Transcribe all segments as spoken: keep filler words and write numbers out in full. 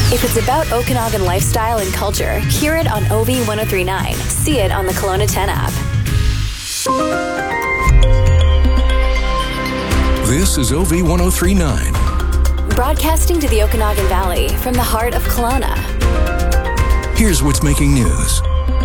If it's about Okanagan lifestyle and culture, hear it on O V ten thirty-nine. See it on the Kelowna ten app. This is O V ten thirty-nine. Broadcasting to the Okanagan Valley from the heart of Kelowna. Here's what's making news.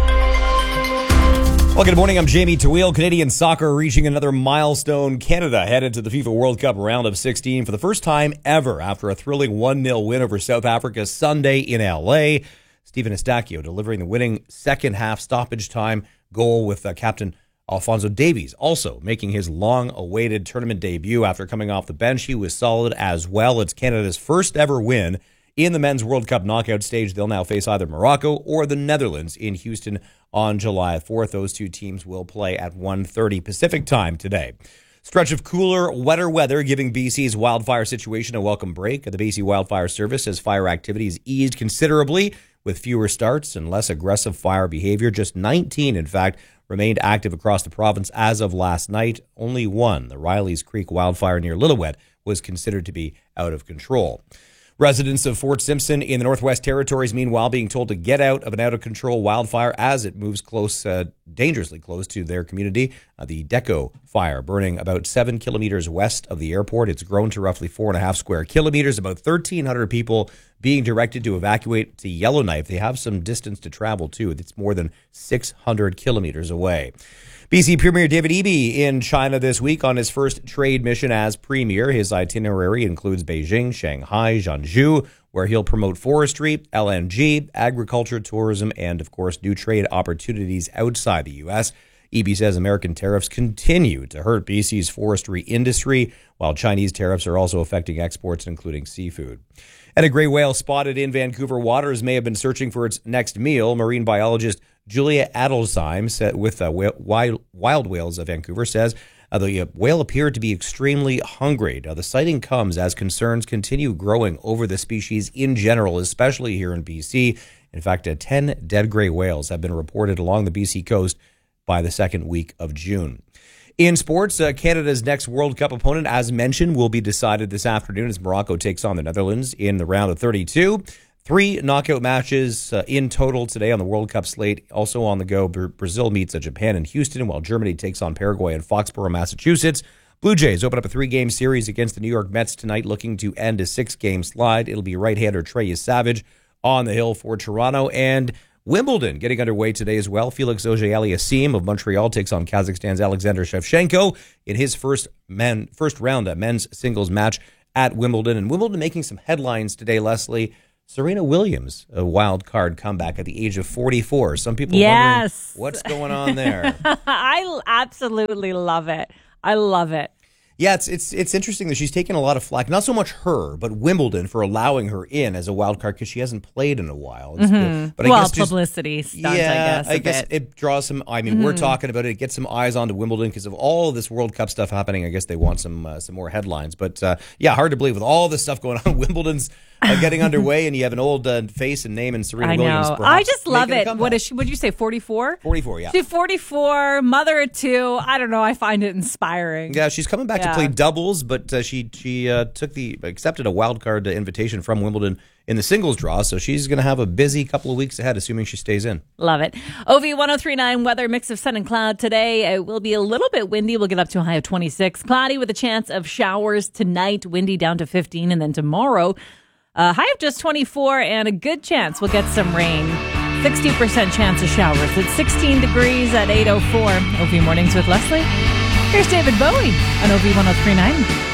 Well, good morning. I'm Jamie Tawil. Canadian soccer reaching another milestone. Canada headed to the FIFA World Cup round of sixteen for the first time ever after a thrilling one nil win over South Africa Sunday in L A. Stephen Eustáquio delivering the winning second half stoppage time goal with uh, captain Alphonso Davies also making his long-awaited tournament debut after coming off the bench. He was solid as well. It's Canada's first ever win in the Men's World Cup knockout stage. They'll now face either Morocco or the Netherlands in Houston on July fourth. Those two teams will play at one thirty Pacific time today. Stretch of cooler, wetter weather giving B C's wildfire situation a welcome break. The B C Wildfire Service says fire activity has eased considerably with fewer starts and less aggressive fire behavior. Just nineteen, in fact, remained active across the province as of last night. Only one, the Riley's Creek wildfire near Lillooet, was considered to be out of control. Residents of Fort Simpson in the Northwest Territories, meanwhile, being told to get out of an out-of-control wildfire as it moves close, uh, dangerously close to their community. Uh, the Deco fire burning about seven kilometers west of the airport. It's grown to roughly four and a half square kilometers. About thirteen hundred people being directed to evacuate to Yellowknife. They have some distance to travel, too. It's more than six hundred kilometers away. B C Premier David Eby in China this week on his first trade mission as Premier. His itinerary includes Beijing, Shanghai, Zhangzhou, where he'll promote forestry, L N G, agriculture, tourism, and, of course, new trade opportunities outside the U S. Eby says American tariffs continue to hurt B C's forestry industry, while Chinese tariffs are also affecting exports, including seafood. And a gray whale spotted in Vancouver waters may have been searching for its next meal. Marine biologist Julia Adelsheim said with uh, Wild, Wild Whales of Vancouver says uh, the uh, whale appeared to be extremely hungry. Now, the sighting comes as concerns continue growing over the species in general, especially here in B C. In fact, uh, ten dead gray whales have been reported along the B C coast by the second week of June. In sports, uh, Canada's next World Cup opponent, as mentioned, will be decided this afternoon as Morocco takes on the Netherlands in the round of thirty-two. Three knockout matches uh, in total today on the World Cup slate. Also on the go, Br- Brazil meets uh, Japan in Houston, while Germany takes on Paraguay in Foxborough, Massachusetts. Blue Jays open up a three-game series against the New York Mets tonight, looking to end a six-game slide. It'll be right-hander Trey Savage on the hill for Toronto. And Wimbledon getting underway today as well. Felix Auger-Aliassime of Montreal takes on Kazakhstan's Alexander Shevchenko in his first men, first round uh, men's singles match at Wimbledon. And Wimbledon making some headlines today, Leslie. Serena Williams, a wild card comeback at the age of forty-four. Some people yes. wondering what's going on there. I absolutely love it. I love it. Yeah, it's it's it's interesting that she's taken a lot of flack. Not so much her, but Wimbledon for allowing her in as a wild card because she hasn't played in a while. Mm-hmm. But I well, guess just, publicity stunt, yeah, I guess. I guess bit. it draws some. I mean, mm-hmm. we're talking about it. It gets some eyes onto Wimbledon because of all of this World Cup stuff happening. I guess they want some uh, some more headlines. But uh, yeah, hard to believe with all this stuff going on. Wimbledon's uh, getting underway, and you have an old uh, face and name in Serena I Williams. know. I just love it. What is she? What did you say? forty-four. forty-four. Yeah. She's forty-four. Mother of two. I don't know. I find it inspiring. Yeah, she's coming back yeah. to play doubles, but uh, she she uh, took the accepted a wild card invitation from Wimbledon in the singles draw, so she's going to have a busy couple of weeks ahead, assuming she stays in. Love it. O V ten thirty-nine weather, mix of sun and cloud today. It will be a little bit windy. We'll get up to a high of twenty-six. Cloudy with a chance of showers tonight. Windy down to fifteen, and then tomorrow, a high of just twenty-four, and a good chance we'll get some rain. sixty percent chance of showers. It's sixteen degrees at eight oh four. O V Mornings with Leslie. Here's David Bowie on O V ten thirty-nine.